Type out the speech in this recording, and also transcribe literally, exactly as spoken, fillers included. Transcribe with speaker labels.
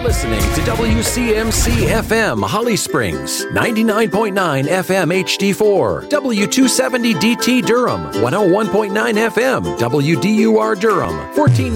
Speaker 1: listening to W C M C F M Holly Springs, ninety-nine point nine F M H D four, W two seventy D T Durham, one oh one point nine F M W D U R Durham, fourteen